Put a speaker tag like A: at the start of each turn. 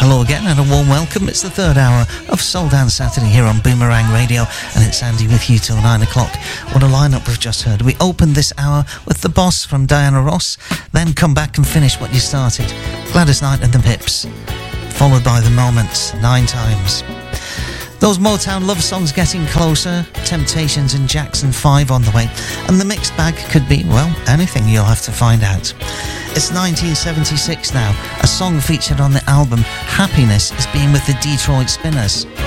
A: Hello again and a warm welcome. It's the third hour of Soul Dance Saturday here on Boomerang Radio, and it's Andy with you till 9 o'clock. What a lineup we've just heard. We opened this hour with The Boss from Diana Ross, then come back and finish what you started. Gladys Knight and the Pips, followed by The Moments 9 times. Those Motown love songs getting closer, Temptations and Jackson 5 on the way, and the mixed bag could be, well, anything. You'll have to find out. It's 1976 now. A song featured on the album Happiness is being with the Detroit Spinners.